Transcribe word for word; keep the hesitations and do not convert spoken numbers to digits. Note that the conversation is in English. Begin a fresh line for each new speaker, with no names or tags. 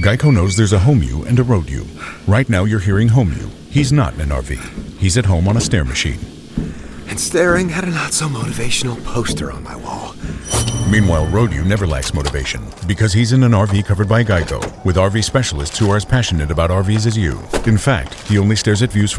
Geico knows there's a home you and a road you. Right now you're hearing home you. He's not in an R V. He's at home on a stair machine.
And staring at a not-so-motivational poster on my wall.
Meanwhile, road you never lacks motivation because he's in an R V covered by Geico with R V specialists who are as passionate about R Vs as you. In fact, he only stares at views from